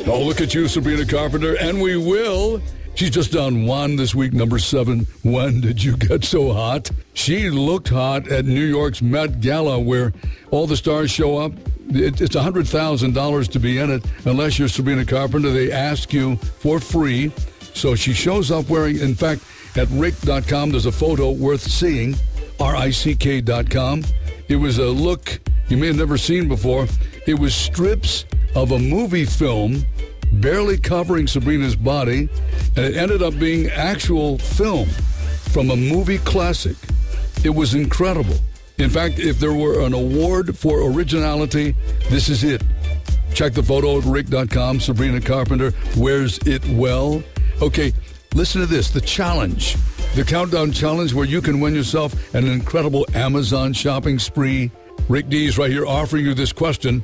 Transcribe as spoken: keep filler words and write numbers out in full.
Oh, look at you, Sabrina Carpenter, and we will. She's just done one this week, number seven. When did you get so hot? She looked hot at New York's Met Gala, where all the stars show up. It, it's one hundred thousand dollars to be in it. Unless you're Sabrina Carpenter, they ask you for free. So she shows up wearing, in fact, at rick dot com, there's a photo worth seeing, R I C K dot com. It was a look you may have never seen before. It was strips of a movie film barely covering Sabrina's body, and it ended up being actual film from a movie classic. It was incredible. In fact, if there were an award for originality, this is it. Check the photo at rick dot com. Sabrina Carpenter wears it well. Okay, listen to this, the challenge. The countdown challenge where you can win yourself an incredible Amazon shopping spree. Rick Dees right here offering you this question.